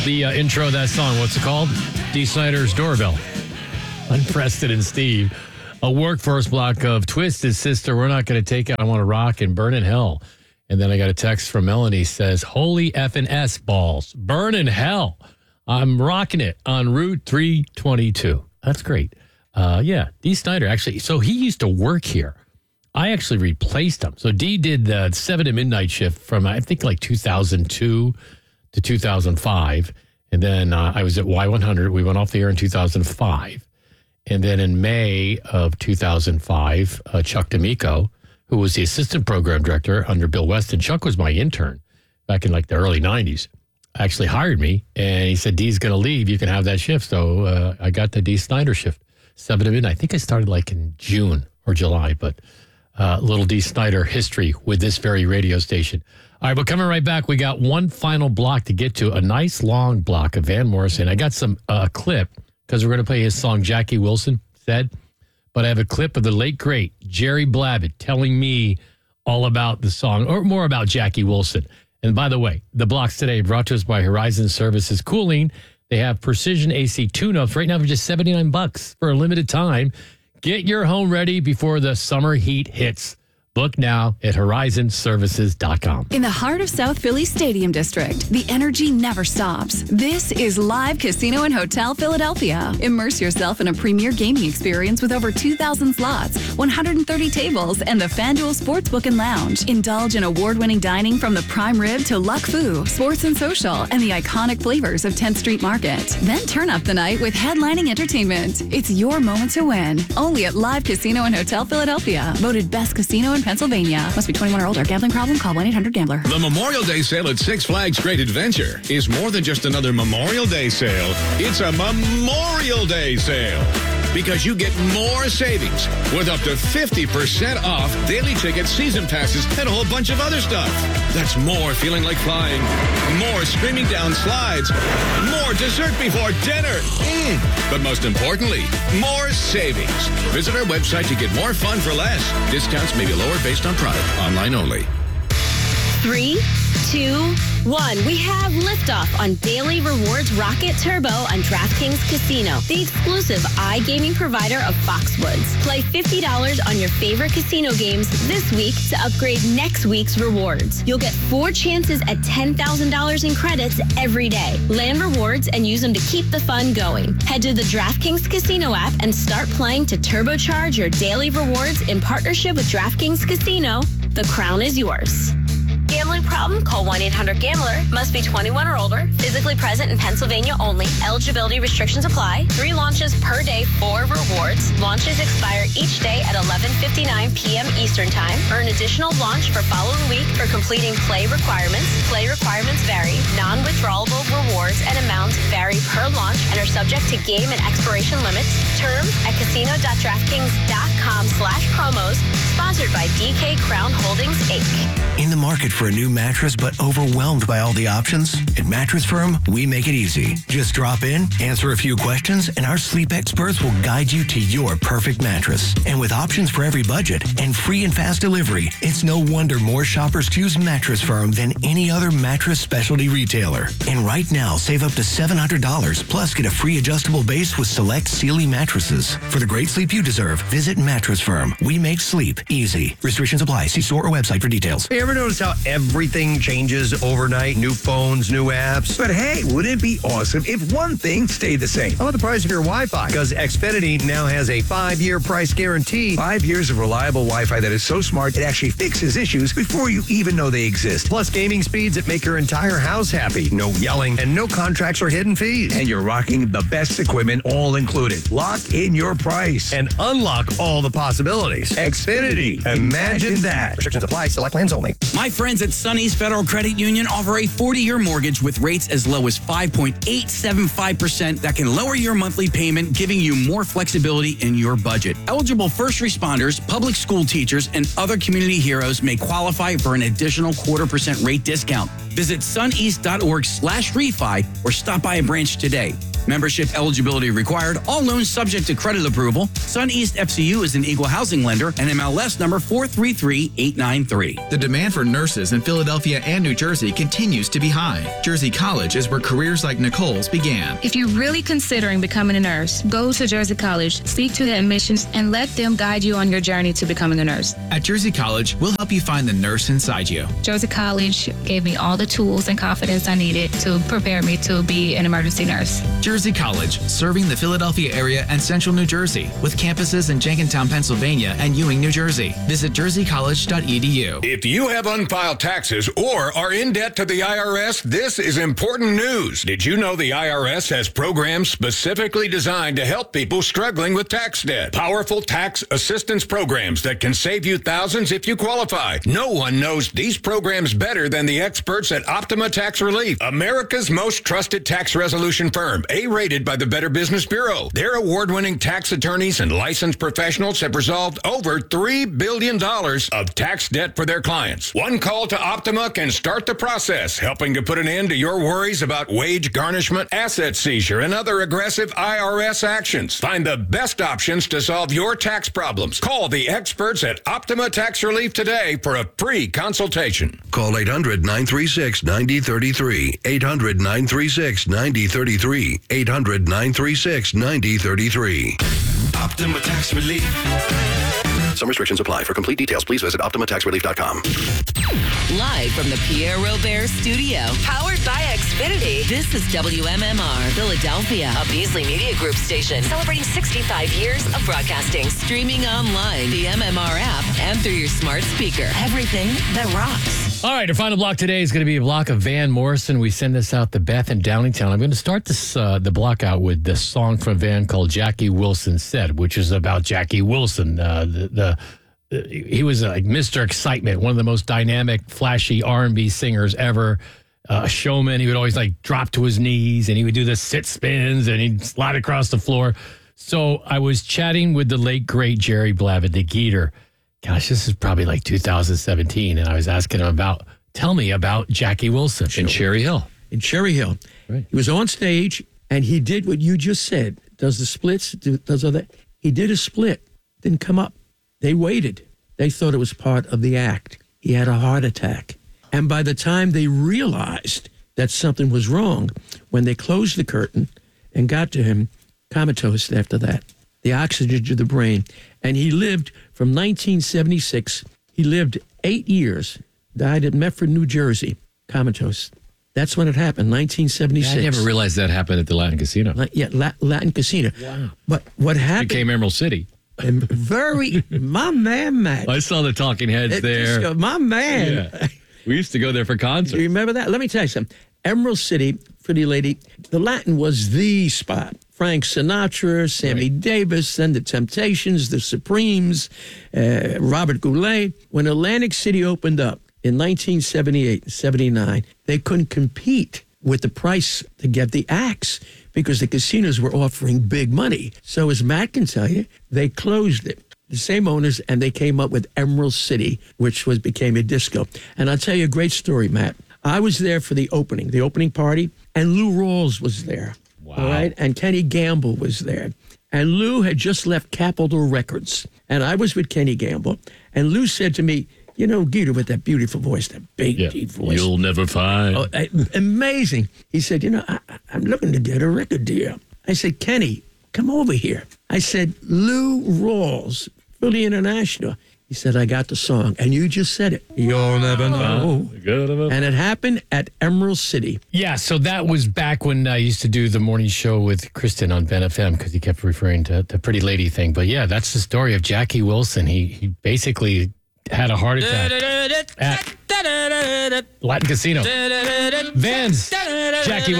the intro of that song. What's it called? Dee Snider's Doorbell. I'm Preston and Steve. A workforce block of Twisted Sister. We're not going to take it. I want to rock and burn in hell. And then I got a text from Melanie says, holy effing S balls. Burn in hell. I'm rocking it on Route 322. That's great. Dee Snider, actually. So he used to work here. I actually replaced him. So Dee did the 7 to midnight shift from, I think, like 2002 to 2005. And then I was at Y100. We went off the air in 2005. And then in May of 2005, Chuck D'Amico, who was the assistant program director under Bill Weston. Chuck was my intern back in like the early 90s. Actually hired me, and he said, Dee's going to leave. You can have that shift. So I got the Dee Snider shift, 7 to midnight. I think I started like in June or July, but little Dee Snider history with this very radio station. All right, but coming right back, we got one final block to get to, a nice long block of Van Morrison. I got some clip because we're going to play his song, Jackie Wilson Said. But I have a clip of the late, great Jerry Blavat telling me all about the song, or more about Jackie Wilson. And by the way, the blocks today brought to us by Horizon Services Cooling. They have precision AC tune-ups right now for just $79 for a limited time. Get your home ready before the summer heat hits. Book now at horizonservices.com. In the heart of South Philly Stadium District, the energy never stops. This is Live Casino and Hotel Philadelphia. Immerse yourself in a premier gaming experience with over 2,000 slots, 130 tables, and the FanDuel Sportsbook and Lounge. Indulge in award-winning dining from the prime rib to Luck Fu, Sports and Social, and the iconic flavors of 10th Street Market. Then turn up the night with headlining entertainment. It's your moment to win. Only at Live Casino and Hotel Philadelphia. Voted best casino in Pennsylvania. Must be 21 or older. Gambling problem? Call 1-800-GAMBLER. The Memorial Day sale at Six Flags Great Adventure is more than just another Memorial Day sale. It's a Memorial Day sale. Because you get more savings with up to 50% off daily tickets, season passes, and a whole bunch of other stuff. That's more feeling like flying, more screaming down slides, more dessert before dinner. But most importantly, more savings. Visit our website to get more fun for less. Discounts may be lower based on product. Online only. 3, 2, 1. We have liftoff on Daily Rewards Rocket Turbo on DraftKings Casino, the exclusive iGaming provider of Foxwoods. Play $50 on your favorite casino games this week to upgrade next week's rewards. You'll get 4 chances at $10,000 in credits every day. Land rewards and use them to keep the fun going. Head to the DraftKings Casino app and start playing to turbocharge your daily rewards in partnership with DraftKings Casino. The crown is yours. Gambling problem? Call 1-800-GAMBLER. Must be 21 or older. Physically present in Pennsylvania only. Eligibility restrictions apply. 3 launches per day for rewards. Launches expire each day at 11:59 p.m. Eastern Time. Earn additional launch for following week for completing play requirements. Play requirements vary. Non-withdrawable rewards and amounts vary per launch and are subject to game and expiration limits. Terms at casino.draftkings.com/promos. Sponsored by DK Crown Holdings, Inc. In the market for a new mattress but overwhelmed by all the options? At Mattress Firm, we make it easy. Just drop in, answer a few questions, and our sleep experts will guide you to your perfect mattress. And with options for every budget and free and fast delivery, it's no wonder more shoppers choose Mattress Firm than any other mattress specialty retailer. And right now, save up to $700, plus get a free adjustable base with select Sealy mattresses. For the great sleep you deserve, visit Mattress Firm. We make sleep easy. Restrictions apply. See store or website for details. You ever notice how everything changes overnight? New phones, new apps. But hey, wouldn't it be awesome if one thing stayed the same? How about the price of your Wi-Fi? Because Xfinity now has a 5-year price guarantee. 5 years of reliable Wi-Fi that is so smart it actually fixes issues before you even know they exist. Plus gaming speeds that make your entire house happy. No yelling and no contracts or hidden fees. And you're rocking the best equipment all included. Lock in your price and unlock all the possibilities. Xfinity. Imagine that. Restrictions apply. Select plans only. My friends at Sunny's Federal Credit Union offer a 40-year mortgage with rates as low as 5.875% that can lower your monthly payment, giving you more flexibility in your budget. Eligible first responders, public school teachers, and other community heroes may qualify for an additional 0.25% rate discount. Visit suneast.org/refi or stop by a branch today. Membership eligibility required. All loans subject to credit approval. Sun East FCU is an equal housing lender and MLS number 433893. The demand for nurses in Philadelphia and New Jersey continues to be high. Jersey College is where careers like Nicole's began. If you're really considering becoming a nurse, go to Jersey College, speak to the admissions, and let them guide you on your journey to becoming a nurse. At Jersey College, we'll help you find the nurse inside you. Jersey College gave me all the tools and confidence I needed to prepare me to be an emergency nurse. Jersey College, serving the Philadelphia area and central New Jersey, with campuses in Jenkintown, Pennsylvania and Ewing, New Jersey. Visit jerseycollege.edu. If you have unfiled taxes or are in debt to the IRS, this is important news. Did you know the IRS has programs specifically designed to help people struggling with tax debt? Powerful tax assistance programs that can save you thousands if you qualify. No one knows these programs better than the experts at Optima Tax Relief, America's most trusted tax resolution firm, A-rated by the Better Business Bureau. Their award-winning tax attorneys and licensed professionals have resolved over $3 billion of tax debt for their clients. One call to Optima can start the process, helping to put an end to your worries about wage garnishment, asset seizure, and other aggressive IRS actions. Find the best options to solve your tax problems. Call the experts at Optima Tax Relief today for a free consultation. Call 800-936-9033. 800-936-9033. 800-936-9033. Optima Tax Relief. Some restrictions apply. For complete details, please visit OptimaTaxRelief.com. Live from the Pierre Robert Studio, powered by Xfinity. This is WMMR Philadelphia, a Beasley Media Group station celebrating 65 years of broadcasting. Streaming online, the MMR app, and through your smart speaker. Everything that rocks. All right, our final block today is going to be a block of Van Morrison. We send this out to Beth in Downingtown. I'm going to start this the block out with the song from Van called Jackie Wilson Said, which is about Jackie Wilson. He was like Mr. Excitement, one of the most dynamic, flashy R&B singers ever. A showman. He would always like drop to his knees and he would do the sit spins and he'd slide across the floor. So I was chatting with the late, great Jerry Blavat, the Geeter. Gosh, this is probably like 2017. And I was asking him tell me about Jackie Wilson in Cherry Hill. In Cherry Hill. Right. He was on stage and he did what you just said. Does the splits, does all that. He did a split, didn't come up. They waited. They thought it was part of the act. He had a heart attack. And by the time they realized that something was wrong, when they closed the curtain and got to him, comatose after that, the oxygen to the brain. And he lived from 1976. He lived 8 years, died at Medford, New Jersey, comatose. That's when it happened, 1976. I never realized that happened at the Latin Casino. Latin Casino. Wow. But what happened? It became Emerald City. And my man, Matt. I saw the Talking Heads there. My man. Yeah. We used to go there for concerts. Do you remember that? Let me tell you something. Emerald City, pretty lady, the Latin was the spot. Frank Sinatra, Sammy Davis, then the Temptations, the Supremes, Robert Goulet. When Atlantic City opened up in 1978 and 79, they couldn't compete with the price to get the acts because the casinos were offering big money. So as Matt can tell you, they closed it. The same owners, and they came up with Emerald City, which became a disco. And I'll tell you a great story, Matt. I was there for the opening party, and Lou Rawls was there. Wow. All right, and Kenny Gamble was there. And Lou had just left Capitol Records. And I was with Kenny Gamble, and Lou said to me, you know, Geeter with that beautiful voice, that big, deep voice. You'll never find. Oh, amazing. He said, you know, I'm looking to get a record deal. I said, Kenny, come over here. I said, Lou Rawls, Philly International. He said, I got the song. And you just said it. You'll never know. And it happened at Emerald City. Yeah, so that was back when I used to do the morning show with Kristen on Ben FM because he kept referring to the pretty lady thing. But yeah, that's the story of Jackie Wilson. He basically had a heart attack at Latin Casino. Vans, Jackie Wilson.